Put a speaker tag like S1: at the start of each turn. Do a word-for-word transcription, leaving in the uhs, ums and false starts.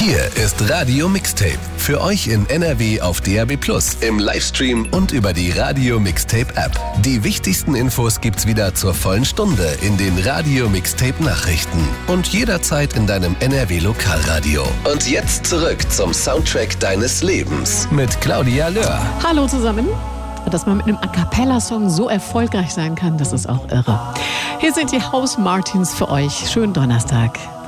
S1: Hier ist Radio Mixtape. Für euch in N R W auf D A B plus, im Livestream und über die Radio Mixtape App. Die wichtigsten Infos gibt's wieder zur vollen Stunde in den Radio Mixtape Nachrichten und jederzeit in deinem N R W Lokalradio. Und jetzt zurück zum Soundtrack deines Lebens mit Claudia Löhr.
S2: Hallo zusammen. Dass man mit einem A-Cappella-Song so erfolgreich sein kann, das ist auch irre. Hier sind die House Martins für euch. Schönen Donnerstag.